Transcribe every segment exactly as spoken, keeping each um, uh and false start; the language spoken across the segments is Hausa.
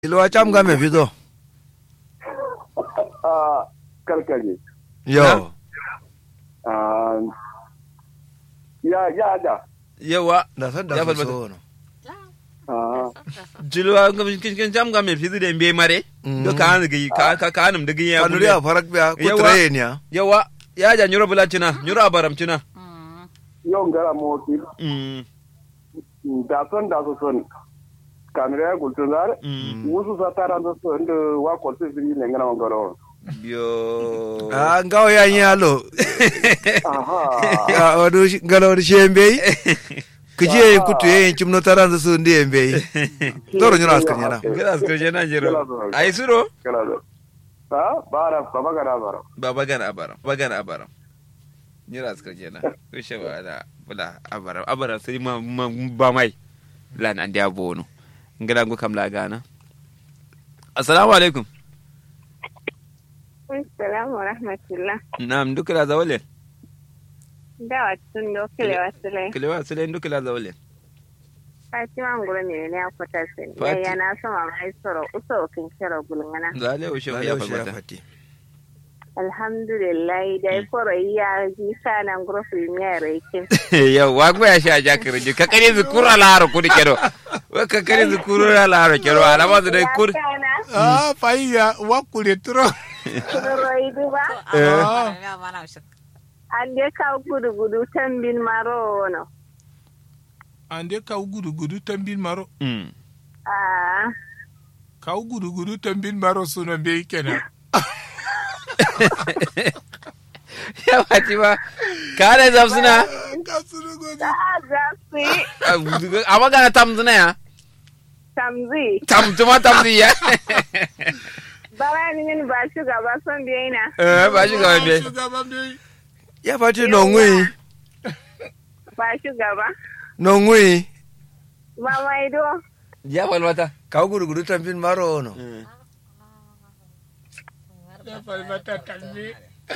Ilwa cham ga me fido. Ah, karkaje. Yo. Ah, ya ya da. Yawa. Da san da Ya so falmata. so no. Ah, Jilwa kin kin jam ga me fizi da mbe mare. Do ka an gi ka ka ka anum digi ya Kanuri a farak biya ko Yawa. traye ne ya. Yawa. Ya ja nyuro bulacina, nyuro abaram cina. yau gara moti. Mm. Da son da so son. Kamera gultun zar. Mm. Wusu sa taran so son da wa ko su yi ne ngana ngoro. Yo. Ah ngawo ya nyalo. Aha. Ya odu ngalo ri shembe. Kije kutu ye chimno taranza so ndi embe. Toro nyura askar yana. Gracias ko jena jiro. Ai suro? Kala da. Ha, bara baba gara bara. Baba gana abaram. Baba gana abaram. Nyura askar jena. Kushe ba da bula abaram. Abaram sai ma ma- ba mai. Lan an dia bono. Ngala ngo kam la gana. Assalamu alaikum. Assalamu rahmatullah. Naam dukala zawale. Dawa tun do kile wasile. Kilewa sile dukala zawale. Fatima ngure ne ne akwata sen. Ya Fati- ya na so ma mai soro uso kin kira gulngana. Zale o shehu ya falmata. Alhamdulillah dai foro ya ji sana ngure fi mere kin. Yau wa ko ya sha jakar ji ka kare zukura laro kudi kero. Wa ka kare zukura laro kero alama da dai kur. Ah, faiya wakure tro. Kuro idu ba. Ande ka gudu gudu tambin maro no. Ande ka gudu gudu tambin maro. Mm. Ah, Ka gudu gudu tambin maro suna be kenan. Ya Fatima ka da zamsuna Ka suna godi. da zafi amma ga tamzuna ya tamzi. tam tuma tamzi ya Bara ni min ba shugaba son biyaina. eh ba shi ga wanda Shugaban be. Ya fati no ngui. Ba shugaba. No ngui. Ba mai do. ya falmata Ka gudu gudu tampin maro no. Ya falmata kalme.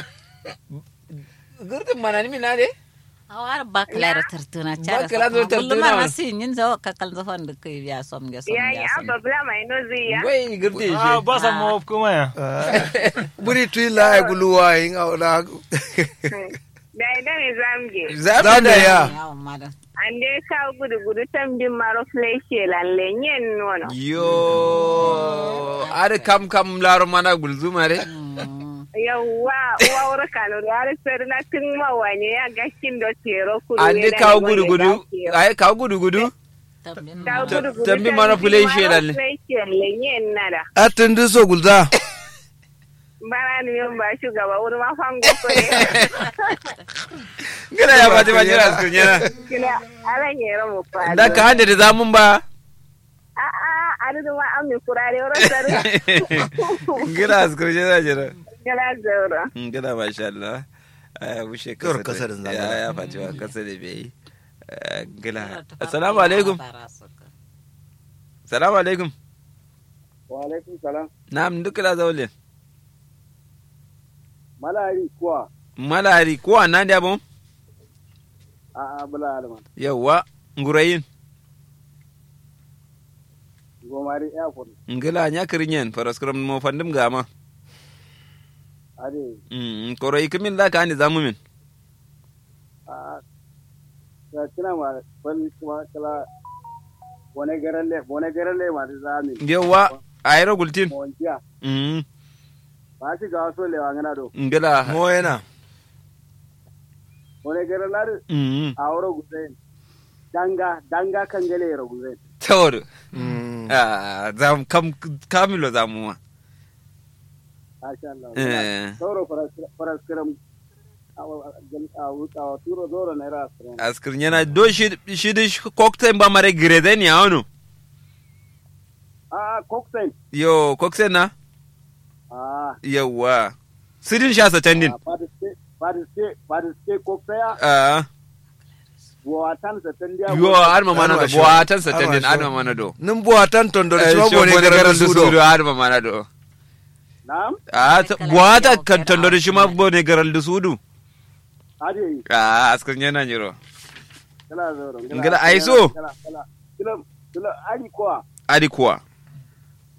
gurdin manani mina de Awar baklar tartuna cara. Baklar tartuna. Belum mana sih nyin zawa kakal zafan dek ya som ga som Ya ga ya som. babla mai no ziya. wai gurdin Ah, shi ba sa mo kuma ya. Buri tuila guluwa ing awla. Da idan zamge. zabi da ya Ya umada. Ande ka gudu gudu tambin maro fleshe lalle nyen nono. yo are kam kam laro mana gulzuma re Yawwa uwa wura kano da har sai na tun mawane ya gaskin da tero kudu. ande ka gudu gudu ai ka gudu gudu Tambin Ka gudu gudu tambin maro fleshe lalle. Fleshe lalle nyen nada. Atundu so gulda. Bara ni yon ba shugaba wuri ma fango ko ne. gina ya Fatima jira su nyana Kila ala nyero mu fa. da ka hande da zamun ba A a adu ma ammi kurare wura sare. gina su nyana jira Kala zaura. gina masha Allah aya bushe Kawar kasa kasa da da zangara. ya ya Fatima kasa da bai gina assalamu alaikum assalamu alaikum Wa alaikum salam. na'am dukala zawle Malari kuwa. malari ko annan da bon A a bula alman. yawa ngurayin Gomari airport. ngila nya kirinyen paraskram mo fandim gama Ade. mm koro ikimin da ka ni zamu min A ta kina ma ban kuma kala wani garalle wani garalle ma da zami. yawa ayro gultin Mo wanjiya. mm Ba shi ga wasu lewa ngana do. ngila Mo yana. Wani garalle mm a wuro guzain. Danga danga kan gale yaro guzain. tawar Mm. ah zam kam kamilo zamu ma Masha Allah. eh Sauro faraskiram a wuta turo zoro na ira asirin. askirnyana do shi shi di cocktail ba mare greden ya ono A cocktail. yo cocktail na A yawa sidin sha sa tandin Participate participate participate cocktail. ah Buatan sa tandiya. yo arma mana do Arma buatan sa sho. tandin Arma sho. arma mana do Nin buwa tan tondo Eh, shi shi bone bone garan garan su sudo do. arma mana do Na'am. ah ta- buata kan tondo shi ma bone garan da sudu Ade. ah askirnyana nyiro Kala zoro. Ngala aiso. Kala kala. Kila kila ai kuwa. adi kuwa